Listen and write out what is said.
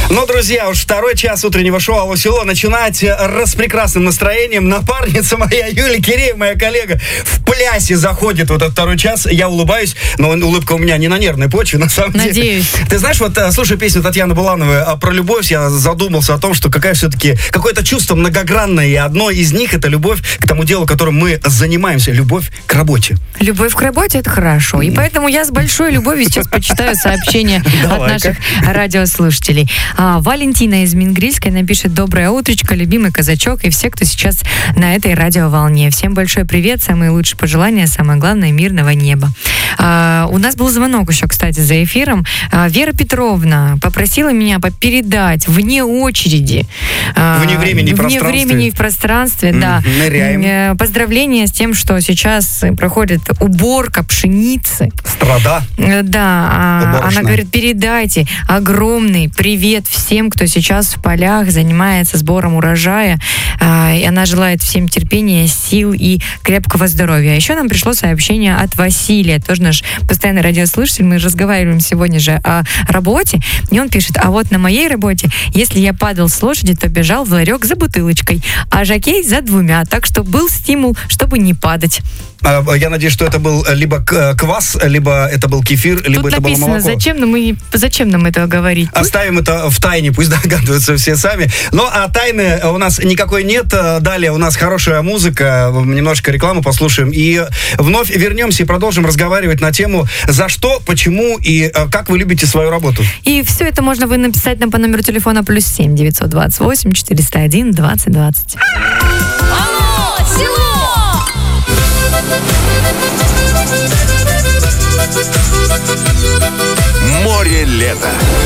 Ну, друзья, уж второй час утреннего шоу «Алло, село» начинать с прекрасным настроением. Напарница моя, Юлия Киреева, моя коллега, в плясе заходит в этот второй час. Я улыбаюсь, но улыбка у меня не на нервной почве, на самом деле. Надеюсь. Ты знаешь, вот слушая песню Татьяны Булановой про любовь, я задумался о том, что какое-то чувство многогранное, и одно из них — это любовь к тому делу, которым мы занимаемся, любовь к работе. Любовь к работе — это хорошо. И поэтому я с большой любовью сейчас почитаю сообщения от наших радиослушателей. Валентина из Мингрильской напишет: доброе утречко, любимый казачок и все, кто сейчас на этой радиоволне. Всем большой привет, самые лучшие пожелания, самое главное, мирного неба. У нас был звонок еще, кстати, за эфиром. Вера Петровна попросила меня передать вне очереди. Вне времени и пространстве. Вне времени и в пространстве, да. Ныряем. Поздравления с тем, что сейчас проходит уборка пшеницы. Страда. Да, она говорит, передайте огромный привет всем, кто сейчас в полях занимается сбором урожая. И она желает всем терпения, сил и крепкого здоровья. Еще нам пришло сообщение от Василия, тоже наш постоянный радиослушатель. Мы разговариваем сегодня же о работе. И он пишет: а вот на моей работе, если я падал с лошади, то бежал в ларек за бутылочкой, а жокей за 2. Так что был стимул, чтобы не падать. Я надеюсь, что это был либо квас, либо это был кефир, либо тут это было написано, молоко. зачем нам это говорить? Оставим это в тайне, пусть догадываются все сами. Ну, а тайны у нас никакой нет. Далее у нас хорошая музыка, немножко рекламы послушаем. И вновь вернемся и продолжим разговаривать на тему, за что, почему и как вы любите свою работу. И все это можно вы написать нам по номеру телефона +7 928 401 2020. Алло, село! Море лета.